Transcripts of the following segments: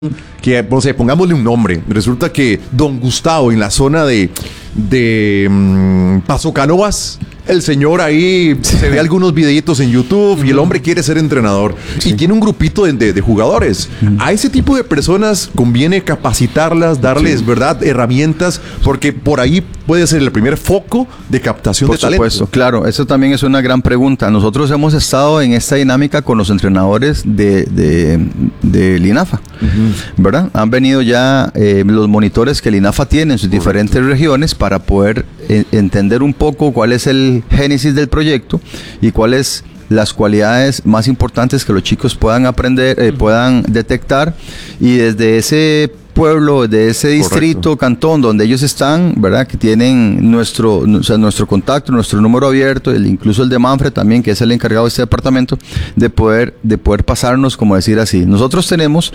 que, no sé, pongámosle un nombre. Resulta que Don Gustavo en la zona de Paso Cánovas, el señor ahí se ve algunos videitos en YouTube y el hombre quiere ser entrenador y tiene un grupito de jugadores. A ese tipo de personas conviene capacitarlas, darles, ¿verdad?, herramientas, porque por ahí puede ser el primer foco de captación de talento. Por supuesto, claro, eso también es una gran pregunta. Nosotros hemos estado en esta dinámica con los entrenadores de Linafa, ¿verdad? Han venido ya los monitores que el INAFA tiene en sus diferentes regiones para poder entender un poco cuál es el génesis del proyecto y cuáles las cualidades más importantes que los chicos puedan aprender, puedan detectar, y desde ese pueblo, de ese distrito, cantón donde ellos están, ¿verdad?, que tienen nuestro contacto, nuestro número abierto, incluso el de Manfred también, que es el encargado de este departamento, de poder pasarnos, como decir así. Nosotros tenemos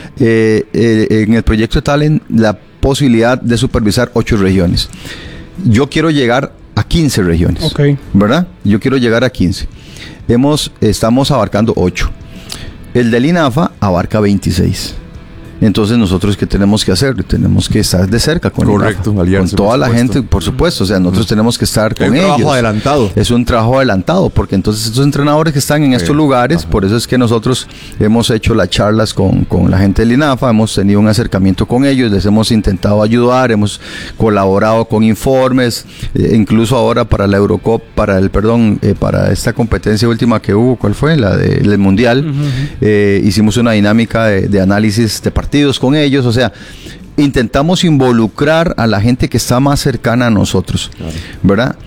en el proyecto de Talent la posibilidad de supervisar 8 regiones. Yo quiero llegar a 15 regiones, ¿verdad? Yo quiero llegar a 15. Estamos abarcando 8. El del INAFA abarca 26. Entonces, nosotros, ¿qué tenemos que hacer? Tenemos que estar de cerca con toda la gente, por supuesto. O sea, nosotros tenemos que estar con ellos. Es un trabajo adelantado. Es un trabajo adelantado, porque entonces estos entrenadores que están en estos lugares, por eso es que nosotros hemos hecho las charlas con la gente del INAFA, hemos tenido un acercamiento con ellos, les hemos intentado ayudar, hemos colaborado con informes, incluso ahora para la Eurocop, para esta competencia última que hubo, ¿cuál fue? La del Mundial. Hicimos una dinámica de análisis de partidos con ellos, o sea, intentamos involucrar a la gente que está más cercana a nosotros, ¿verdad?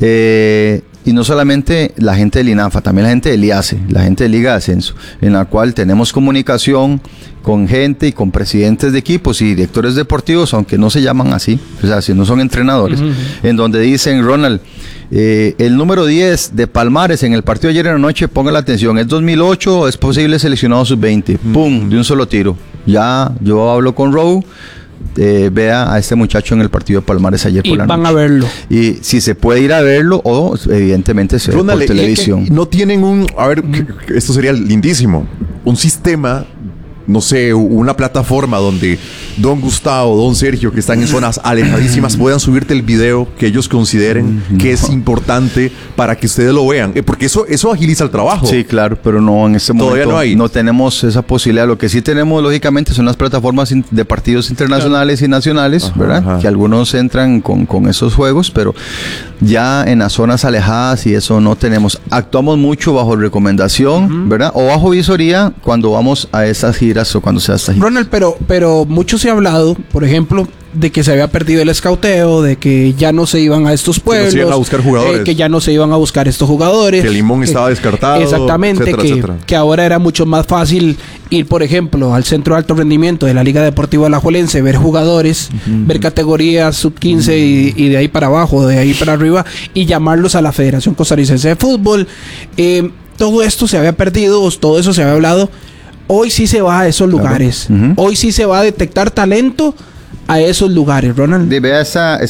Y no solamente la gente del INAFA, también la gente del IACE, la gente de Liga de Ascenso, en la cual tenemos comunicación con gente y con presidentes de equipos y directores deportivos, aunque no se llaman así, o sea, si no son entrenadores, en donde dicen: Ronald, el número 10 de Palmares en el partido de ayer en la noche, ponga la atención, es 2008, es posible seleccionado sub-20, ¡pum!, de un solo tiro. Ya, yo hablo con Rowe, vea a este muchacho en el partido de Palmares ayer por la noche. Y van a verlo. Y si se puede ir a verlo, o evidentemente se ve por televisión. No tienen esto sería lindísimo, un sistema, no sé, una plataforma donde Don Gustavo, Don Sergio, que están en zonas alejadísimas, puedan subirte el video que ellos consideren que es importante para que ustedes lo vean, porque eso agiliza el trabajo. Sí, claro, pero no, en este momento no tenemos esa posibilidad. Lo que sí tenemos, lógicamente, son las plataformas de partidos internacionales y nacionales, ¿verdad? Que algunos entran con esos juegos, pero ya en las zonas alejadas y eso no tenemos. Actuamos mucho bajo recomendación, ¿verdad? O bajo visoría cuando vamos a esas giras o cuando se hace esta gira. Ronald, pero mucho se ha hablado, por ejemplo, de que se había perdido el escauteo, de que ya no se iban a estos pueblos, que no se iban a buscar jugadores, que ya no se iban a buscar estos jugadores, que Limón estaba descartado, exactamente, etcétera. Que ahora era mucho más fácil ir, por ejemplo, al Centro de Alto Rendimiento de la Liga Deportiva Alajuelense, ver jugadores, ver categorías sub-15 y de ahí para abajo, de ahí para arriba, y llamarlos a la Federación Costarricense de Fútbol. Todo esto se había perdido, todo eso se había hablado. Hoy sí se va a esos lugares. Hoy sí se va a detectar talento a esos lugares, Ronald. Vea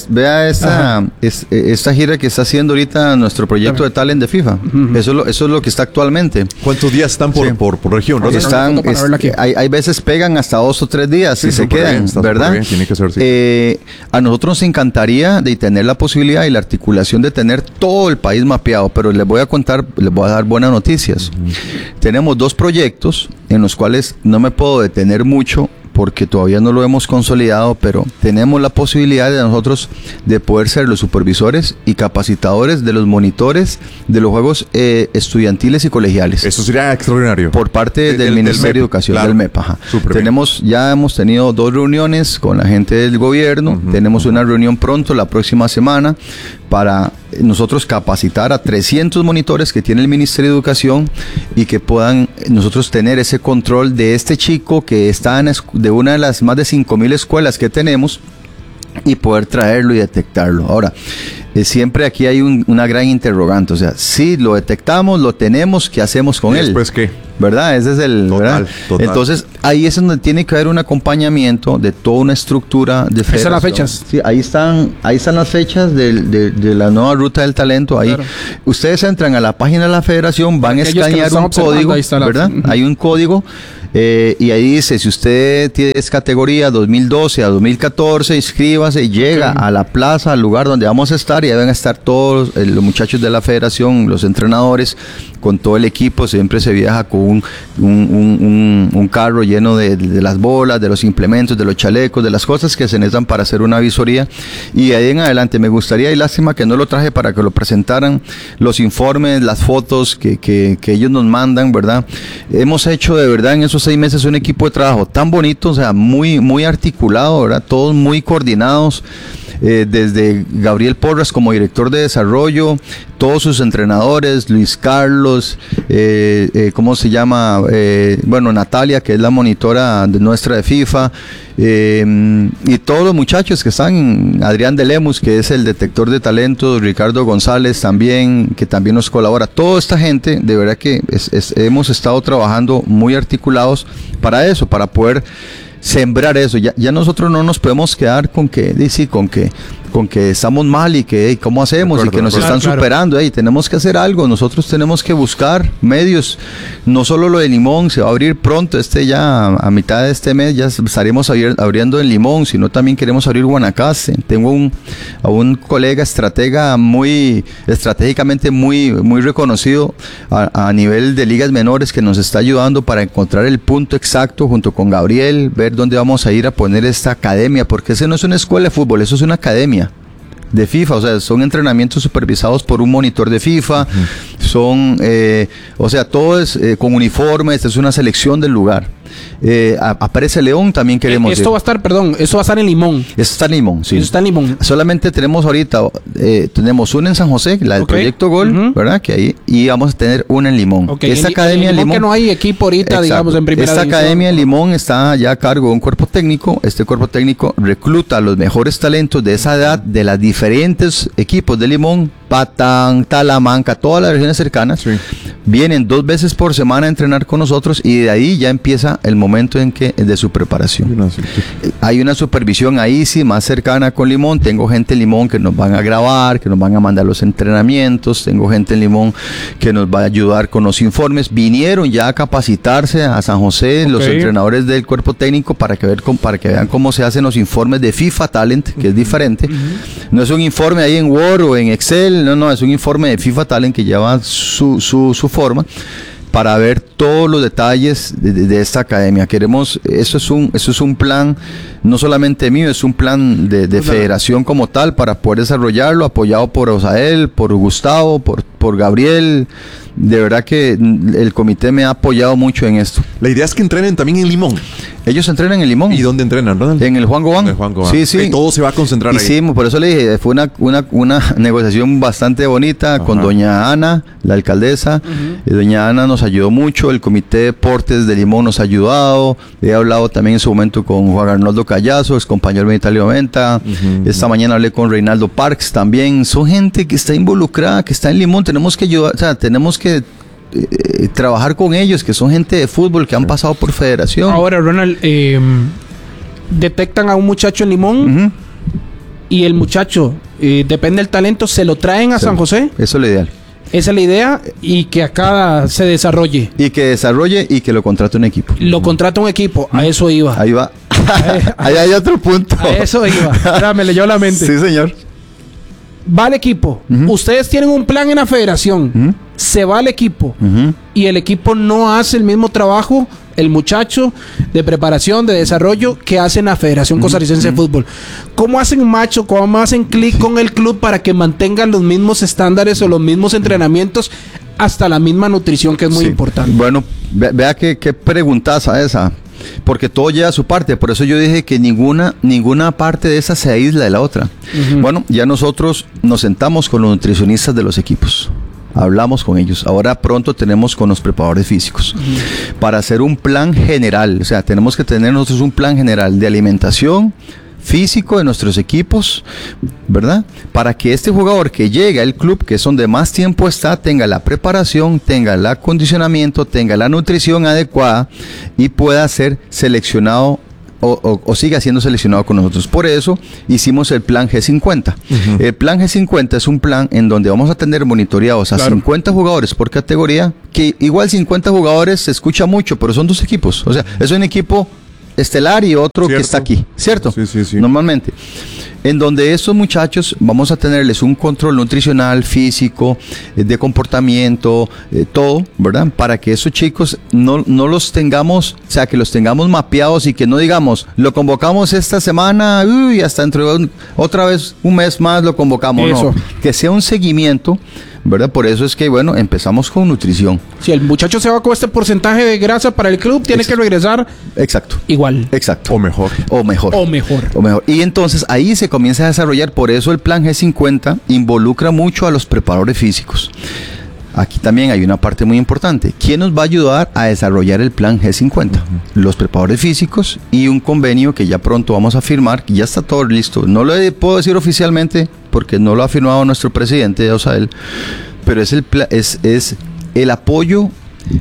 esta gira que está haciendo ahorita nuestro proyecto de Talent de FIFA. Eso es lo que está actualmente. ¿Cuántos días están por región? Hay veces pegan hasta 2 o 3 días y se quedan, ¿verdad? Bien, tiene que ser, sí. A nosotros nos encantaría de tener la posibilidad y la articulación de tener todo el país mapeado, pero les voy a dar buenas noticias. Tenemos 2 proyectos en los cuales no me puedo detener mucho, porque todavía no lo hemos consolidado, pero tenemos la posibilidad de nosotros de poder ser los supervisores y capacitadores de los monitores de los juegos estudiantiles y colegiales. Eso sería extraordinario. Por parte del Ministerio de Educación, claro, del MEP. Ya hemos tenido 2 reuniones con la gente del gobierno, tenemos una reunión pronto, la próxima semana, para nosotros capacitar a 300 monitores que tiene el Ministerio de Educación y que puedan nosotros tener ese control de este chico que está de una de las más de 5,000 escuelas que tenemos y poder traerlo y detectarlo. Ahora, siempre aquí hay una gran interrogante. O sea, si lo detectamos, lo tenemos, ¿qué hacemos con él? ¿Después qué? ¿Verdad? Ese es el... Total. Entonces, ahí es donde tiene que haber un acompañamiento de toda una estructura de federación. Esas son las fechas. Sí, ahí están las fechas de la nueva ruta del talento. Ahí claro. Ustedes entran a la página de la federación, van a escanear un código, ¿verdad? Hay un código. Y ahí dice, si usted es categoría 2012 a 2014, inscríbase y llega a la plaza, al lugar donde vamos a estar, y ahí van a estar todos los muchachos de la federación, los entrenadores, con todo el equipo. Siempre se viaja con un carro lleno de las bolas, de los implementos, de los chalecos, de las cosas que se necesitan para hacer una visoría. Y ahí en adelante me gustaría, y lástima que no lo traje para que lo presentaran, los informes, las fotos que ellos nos mandan, ¿verdad? Hemos hecho de verdad en esos 6 meses un equipo de trabajo tan bonito, o sea, muy articulado, ¿verdad? Todos muy coordinados, desde Gabriel Porras como director de desarrollo, todos sus entrenadores, Luis Carlos, ¿cómo se llama? Natalia, que es la monitora nuestra de FIFA, y todos los muchachos que están, Adrián de Lemus, que es el detector de talentos, Ricardo González también, que también nos colabora. Toda esta gente, de verdad que hemos estado trabajando muy articulados para eso, para poder sembrar eso. Ya nosotros no nos podemos quedar con que estamos mal y que cómo hacemos y que nos están superando. Tenemos que hacer algo. Nosotros tenemos que buscar medios. No solo lo de Limón se va a abrir pronto, ya a mitad de este mes ya estaremos abriendo en Limón, sino también queremos abrir Guanacaste. Tengo a un colega estratégicamente muy reconocido a nivel de ligas menores, que nos está ayudando para encontrar el punto exacto junto con Gabriel, ver dónde vamos a ir a poner esta academia, porque ese no es una escuela de fútbol, eso es una academia de FIFA. O sea, son entrenamientos supervisados por un monitor de FIFA, son, todo es con uniformes, es una selección del lugar. Aparece León, también queremos esto va a estar en Limón. Eso está en Limón, sí. Eso está en Limón. Solamente tenemos ahorita, tenemos una en San José, la del Proyecto Gol, ¿verdad? Que ahí, y vamos a tener una en Limón. Esta academia en Limón, que no hay equipo ahorita, exacto, digamos, en primera división. Esta academia en Limón está ya a cargo de un cuerpo técnico. Este cuerpo técnico recluta a los mejores talentos de esa edad de los diferentes equipos de Limón, Patán, Talamanca, todas las regiones cercanas. Sí. Vienen 2 veces por semana a entrenar con nosotros, y de ahí ya empieza el momento de su preparación. Hay una supervisión ahí sí más cercana con Limón. Tengo gente en Limón que nos van a grabar, que nos van a mandar los entrenamientos. Tengo gente en Limón que nos va a ayudar con los informes. Vinieron ya a capacitarse a San José los entrenadores del cuerpo técnico para que vean cómo se hacen los informes de FIFA Talent, que es diferente. No es un informe ahí en Word o en Excel, no, es un informe de FIFA Talent que lleva su forma, para ver todos los detalles de esta academia. Eso es un plan, no solamente mío, es un plan de federación como tal, para poder desarrollarlo, apoyado por Osael, por Gustavo, por Gabriel. De verdad que el comité me ha apoyado mucho en esto. La idea es que entrenen también en Limón. Ellos entrenan en Limón. ¿Y dónde entrenan, Ronald? En el Juan Gobán. Sí. Y todo se va a concentrar ahí. Sí, por eso le dije, fue una negociación bastante bonita con doña Ana, la alcaldesa. Doña Ana nos ayudó mucho, el comité de deportes de Limón nos ha ayudado. He hablado también en su momento con Juan Arnoldo Callazo, ex compañero de Italia 90. Esta mañana hablé con Reinaldo Parks también. Son gente que está involucrada, que está en Limón. Tenemos que ayudar, tenemos que trabajar con ellos, que son gente de fútbol que han pasado por federación. Ahora, Ronald, detectan a un muchacho en Limón y el muchacho, depende del talento, se lo traen a San José. Eso es lo ideal. Esa es la idea, y que acá se desarrolle. Y que lo contrate un equipo. Lo contrata un equipo, a eso iba. Ahí va. Ahí hay otro punto. A eso iba. Me leyó la mente. Sí, señor. Va el equipo. Ustedes tienen un plan en la federación. Se va el equipo. Y el equipo no hace el mismo trabajo, el muchacho, de preparación, de desarrollo, que hace en la Federación Costarricense de Fútbol. ¿Cómo hacen match, cómo hacen clic con el club para que mantengan los mismos estándares o los mismos entrenamientos, hasta la misma nutrición, que es muy importante? Bueno, vea qué preguntaza esa. Porque todo lleva su parte. Por eso yo dije que ninguna parte de esa se aísla de la otra. Bueno, ya nosotros nos sentamos con los nutricionistas de los equipos. Hablamos con ellos. Ahora pronto tenemos con los preparadores físicos para hacer un plan general. O sea, tenemos que tener nosotros un plan general de alimentación, físico de nuestros equipos, ¿verdad? Para que este jugador que llegue al club, que es donde más tiempo está, tenga la preparación, tenga el acondicionamiento, tenga la nutrición adecuada y pueda ser seleccionado o siga siendo seleccionado con nosotros. Por eso hicimos el plan G50. El plan G50 es un plan en donde vamos a tener monitoreados a 50 jugadores por categoría, que igual 50 jugadores se escucha mucho, pero son 2 equipos. O sea, es un equipo estelar y otro que está aquí, ¿cierto? Sí. Normalmente. En donde estos muchachos vamos a tenerles un control nutricional, físico, de comportamiento, todo, ¿verdad? Para que esos chicos no los tengamos, o sea, que los tengamos mapeados y que no digamos, lo convocamos esta semana, y hasta dentro de otra vez un mes más lo convocamos. Eso. No, que sea un seguimiento, ¿verdad? Por eso es que, bueno, empezamos con nutrición. Si el muchacho se va con este porcentaje de grasa para el club, tiene que regresar igual. Exacto. O mejor. Y entonces ahí se comienza a desarrollar. Por eso el plan G50 involucra mucho a los preparadores físicos. Aquí también hay una parte muy importante. ¿Quién nos va a ayudar a desarrollar el plan G50? Los preparadores físicos y un convenio que ya pronto vamos a firmar, que ya está todo listo. No lo puedo decir oficialmente porque no lo ha firmado nuestro presidente, Osael, pero es el apoyo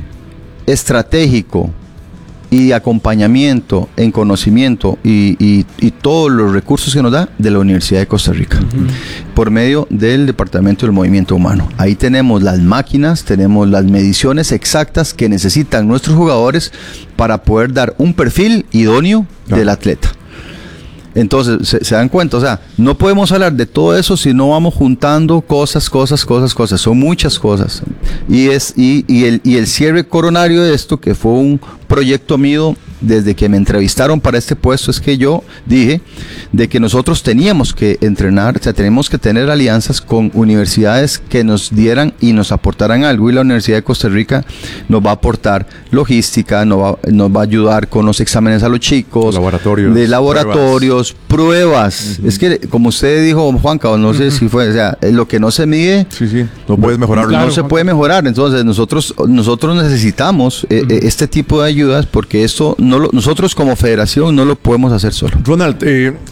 estratégico y acompañamiento en conocimiento y todos los recursos que nos da de la Universidad de Costa Rica por medio del Departamento del Movimiento Humano. Ahí tenemos las máquinas, tenemos las mediciones exactas que necesitan nuestros jugadores para poder dar un perfil idóneo del atleta. Entonces, se dan cuenta, o sea, no podemos hablar de todo eso si no vamos juntando cosas, son muchas cosas. Y el cierre coronario de esto, que fue un proyecto mío desde que me entrevistaron para este puesto, es que yo dije de que nosotros teníamos que entrenar, o sea, tenemos que tener alianzas con universidades que nos dieran y nos aportaran algo, y la Universidad de Costa Rica nos va a aportar logística, nos va a ayudar con los exámenes a los chicos, laboratorios, pruebas. Es que, como usted dijo, Juanca, no sé si fue, o sea, lo que no se mide, no puedes mejorarlo. No se puede mejorar. Entonces nosotros necesitamos este tipo de ayudas, porque esto nosotros como federación no lo podemos hacer solo. Ronald,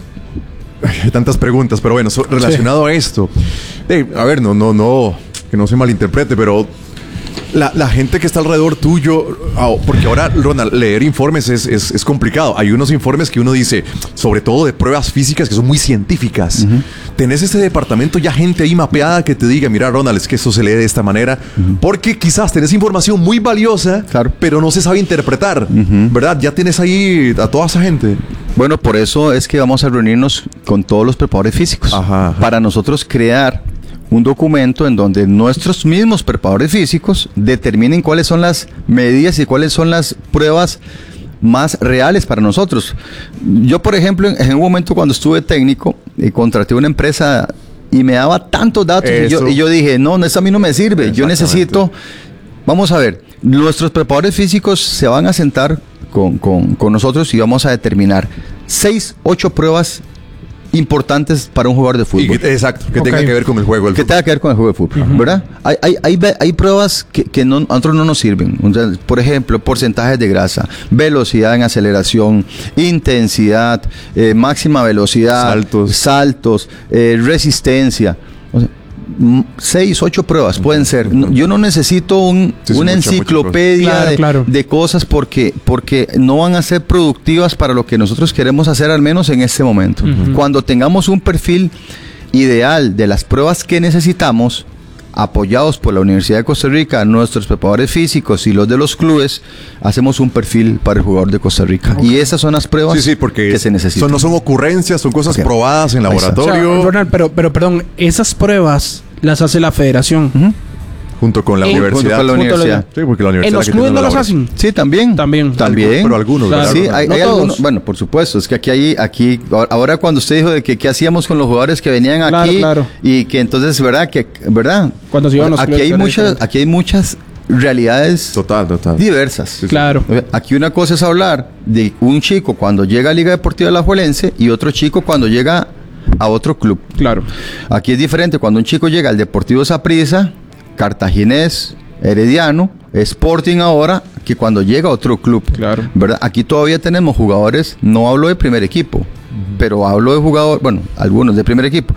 hay tantas preguntas, pero bueno, relacionado a esto, a ver, que no se malinterprete, pero la gente que está alrededor tuyo, porque ahora, Ronald, leer informes es complicado. Hay unos informes que uno dice, sobre todo de pruebas físicas, que son muy científicas. ¿Tenés este departamento ya gente ahí mapeada que te diga, mira, Ronald, es que esto se lee de esta manera? Porque quizás tenés información muy valiosa, pero no se sabe interpretar, ¿verdad? Ya tienes ahí a toda esa gente. Bueno, por eso es que vamos a reunirnos con todos los preparadores físicos, para nosotros crear un documento en donde nuestros mismos preparadores físicos determinen cuáles son las medidas y cuáles son las pruebas más reales para nosotros. Yo, por ejemplo, en un momento cuando estuve técnico, contraté una empresa y me daba tantos datos y yo dije, no, eso a mí no me sirve. Yo necesito, vamos a ver, nuestros preparadores físicos se van a sentar con nosotros y vamos a determinar 6, 8 pruebas importantes para un jugador de fútbol. Que tenga que ver con el juego. Tenga que ver con el juego de fútbol, ¿verdad? Hay pruebas que a nosotros no nos sirven. O sea, por ejemplo, porcentajes de grasa, velocidad en aceleración, intensidad, máxima velocidad, saltos, resistencia. O sea, 6, 8 pruebas pueden ser. Yo no necesito una enciclopedia de cosas porque no van a ser productivas para lo que nosotros queremos hacer, al menos en este momento. Cuando tengamos un perfil ideal de las pruebas que necesitamos, apoyados por la Universidad de Costa Rica, nuestros preparadores físicos y los de los clubes, hacemos un perfil para el jugador de Costa Rica. Y esas son las pruebas que se necesitan. No son ocurrencias, son cosas probadas en laboratorio. O sea, Ronald, pero perdón, esas pruebas las hace la federación. Junto con la universidad. Sí, porque la universidad. ¿En los clubes no las hacen? Sí, también. Pero algunos. Claro. Sí, hay algunos. Bueno, por supuesto. Es que aquí, ahora cuando usted dijo de que qué hacíamos con los jugadores que venían aquí, y que entonces, ¿verdad? Cuando se iban los clubes, aquí hay muchas realidades diversas. Sí. Claro. Aquí una cosa es hablar de un chico cuando llega a Liga Deportiva Alajuelense y otro chico cuando llega a otro club. Claro. Aquí es diferente cuando un chico llega al Deportivo Saprissa, Cartaginés, Herediano, Sporting ahora, que cuando llega a otro club. Claro. ¿Verdad? Aquí todavía tenemos jugadores, no hablo de primer equipo, pero hablo de jugadores, bueno, algunos de primer equipo,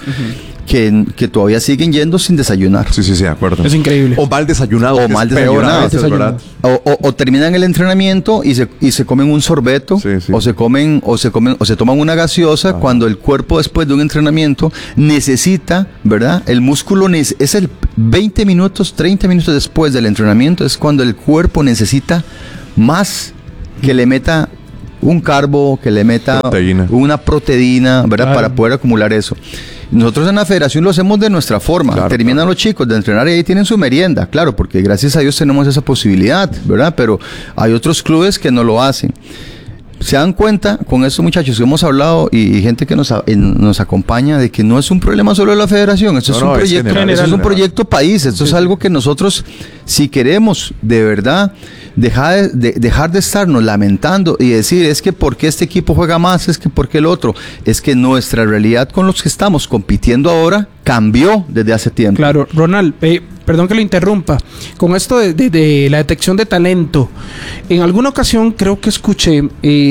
que todavía siguen yendo sin desayunar. Sí, de acuerdo. Es increíble. O mal desayunado. O mal desayunado. ¿Verdad? O terminan el entrenamiento y se comen un sorbeto, o se toman una gaseosa cuando el cuerpo después de un entrenamiento necesita, ¿verdad? El músculo es el 20 minutos, 30 minutos después del entrenamiento es cuando el cuerpo necesita más que le meta un carbo, que le meta una proteína, ¿verdad? Claro. Para poder acumular eso. Nosotros en la federación lo hacemos de nuestra forma. Claro, terminan los chicos de entrenar y ahí tienen su merienda, claro, porque gracias a Dios tenemos esa posibilidad, ¿verdad? Pero hay otros clubes que no lo hacen. Se dan cuenta con estos muchachos que hemos hablado y gente que nos acompaña de que no es un problema solo de la federación, esto es un proyecto general, esto es un proyecto país, esto es algo que nosotros, si queremos de verdad dejar de estarnos lamentando y decir es que porque este equipo juega más, es que porque el otro, es que nuestra realidad con los que estamos compitiendo ahora cambió desde hace tiempo. Claro, Ronald, perdón que lo interrumpa, con esto de la detección de talento, en alguna ocasión creo que escuché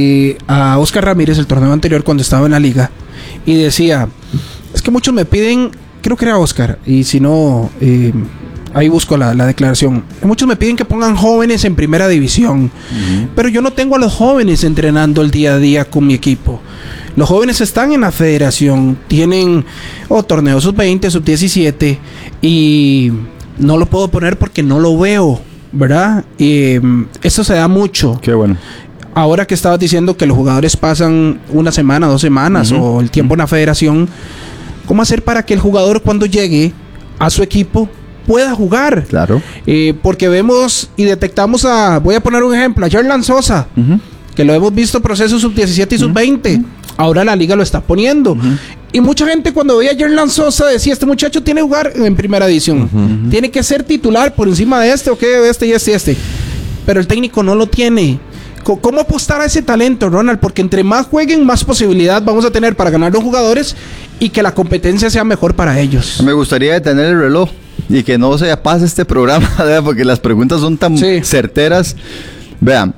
a Oscar Ramírez el torneo anterior cuando estaba en la liga y decía, es que muchos me piden, creo que era Oscar, y si no, ahí busco la declaración, muchos me piden que pongan jóvenes en primera división, pero yo no tengo a los jóvenes entrenando el día a día con mi equipo. Los jóvenes están en la federación, tienen torneos sub-20, sub-17 y no lo puedo poner porque no lo veo, ¿verdad? Eso se da mucho. Qué bueno. Ahora que estabas diciendo que los jugadores pasan una semana, 2 semanas o el tiempo en la federación, ¿cómo hacer para que el jugador cuando llegue a su equipo pueda jugar? Claro. Porque vemos y detectamos voy a poner un ejemplo, a Yerlan Sosa, que lo hemos visto procesos sub-17 y sub-20. Ahora la liga lo está poniendo. Y mucha gente cuando veía a Yerlan Sosa decía, este muchacho tiene que jugar en primera división. Tiene que ser titular por encima de este, este y este. Pero el técnico no lo tiene. ¿Cómo apostar a ese talento, Ronald? Porque entre más jueguen, más posibilidad vamos a tener para ganar los jugadores y que la competencia sea mejor para ellos. Me gustaría detener el reloj y que no se pase este programa, ¿verdad? Porque las preguntas son tan certeras. Vean,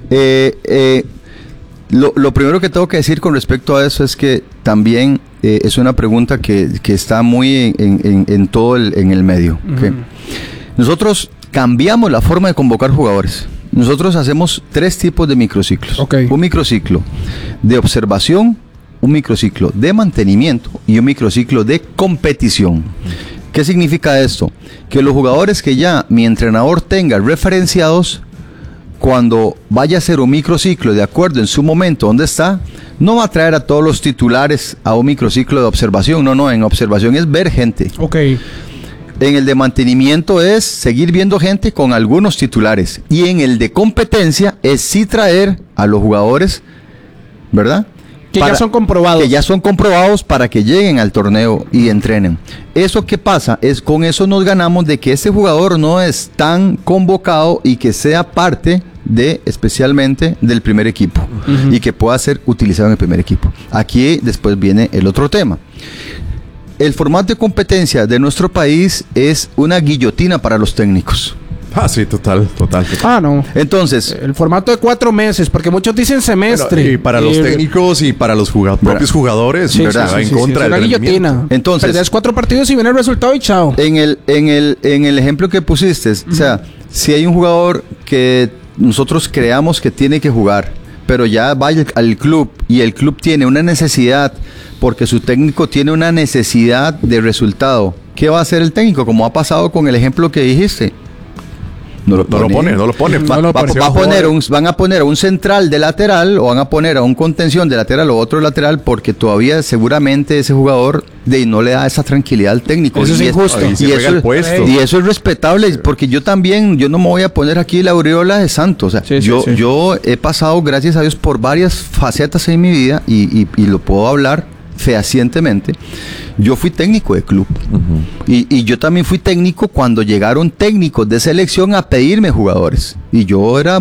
lo primero que tengo que decir con respecto a eso es que también es una pregunta que está muy en todo el medio. ¿Okay? Nosotros cambiamos la forma de convocar jugadores. Nosotros hacemos 3 tipos de microciclos. Okay. Un microciclo de observación, un microciclo de mantenimiento y un microciclo de competición. ¿Qué significa esto? Que los jugadores que ya mi entrenador tenga referenciados, cuando vaya a hacer un microciclo de acuerdo en su momento donde está, no va a traer a todos los titulares a un microciclo de observación. No, en observación es ver gente. Okay. En el de mantenimiento es seguir viendo gente con algunos titulares. Y en el de competencia es sí traer a los jugadores, ¿verdad? Ya son comprobados. Que ya son comprobados para que lleguen al torneo y entrenen. ¿Eso qué pasa? Con eso nos ganamos de que ese jugador no es tan convocado y que sea parte especialmente del primer equipo. Y que pueda ser utilizado en el primer equipo. Aquí después viene el otro tema. El formato de competencia de nuestro país es una guillotina para los técnicos. Ah, sí, total. No. Entonces, el formato de 4 meses, porque muchos dicen semestre. Bueno, y para los técnicos y para los propios jugadores, ¿verdad? En contra del guillotina. Entonces, perdés 4 partidos y viene el resultado y chao. En el ejemplo que pusiste, o sea, si hay un jugador que nosotros creamos que tiene que jugar, pero ya vaya al club y el club tiene una necesidad, porque su técnico tiene una necesidad de resultado, ¿qué va a hacer el técnico? Como ha pasado con el ejemplo que dijiste. No lo pone. Van a poner a un central de lateral o van a poner a un contención de lateral o otro lateral porque todavía seguramente ese jugador no le da esa tranquilidad al técnico. Eso es injusto. Y eso es respetable porque yo no me voy a poner aquí la aureola de santo. O sea, yo he pasado, gracias a Dios, por varias facetas en mi vida y lo puedo hablar fehacientemente. Yo fui técnico de club y yo también fui técnico cuando llegaron técnicos de selección a pedirme jugadores y yo era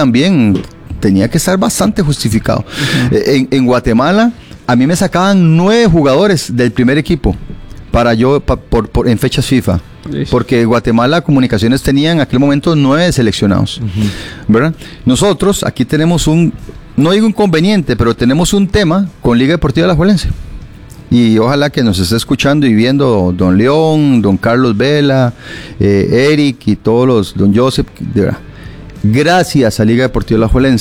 tenía que estar bastante justificado. En Guatemala a mí me sacaban 9 jugadores del primer equipo en fechas FIFA. Porque Guatemala Comunicaciones tenía en aquel momento 9 seleccionados, ¿verdad? Nosotros aquí tenemos no digo inconveniente, pero tenemos un tema con Liga Deportiva Alajuelense. Y ojalá que nos esté escuchando y viendo don León, don Carlos Vela, Eric y todos don Joseph, de verdad. Gracias a Liga Deportiva Alajuelense